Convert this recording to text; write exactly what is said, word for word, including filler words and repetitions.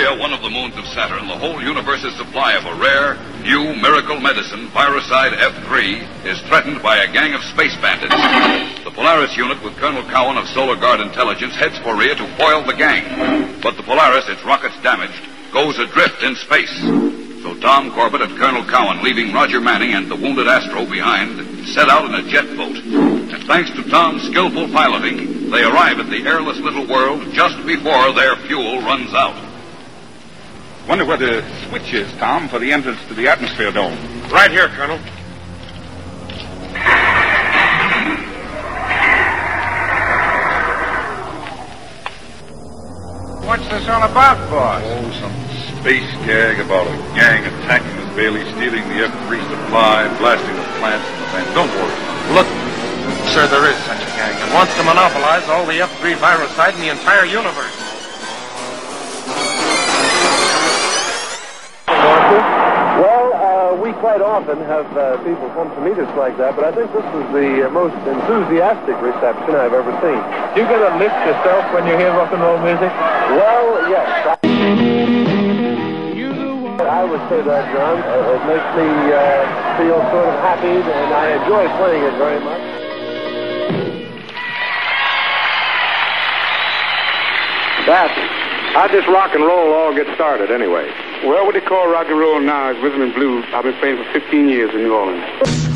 Euphoria, one of the moons of Saturn, the whole universe's supply of a rare, new miracle medicine, Virocide F three, is threatened by a gang of space bandits. The Polaris unit with Colonel Cowan of Solar Guard Intelligence heads for Rhea to foil the gang. But the Polaris, its rockets damaged, goes adrift in space. So Tom Corbett and Colonel Cowan, leaving Roger Manning and the wounded Astro behind, set out in a jet boat. And thanks to Tom's skillful piloting, they arrive at the airless little world just before their fuel runs out. Wonder where the switch is, Tom, for the entrance to the atmosphere dome. Right here, Colonel. What's this all about, boss? Oh, some space gag about a gang attacking Miss Bailey, stealing the F three supply, blasting the plants in the van. Don't worry. Look, sir, there is such a gang. It wants to monopolize all the F three Virocide in the entire universe. Well, uh, we quite often have uh, people come to meet us like that, but I think this was the uh, most enthusiastic reception I've ever seen. Do you get a lift yourself when you hear rock and roll music? Well, yes. I, I would say that, John. Uh, it makes me uh, feel sort of happy, and I enjoy playing it very much. That, how'd this rock and roll all get started, anyway? Well, what they call rock and roll now is rhythm and blues. I've been playing for fifteen years in New Orleans.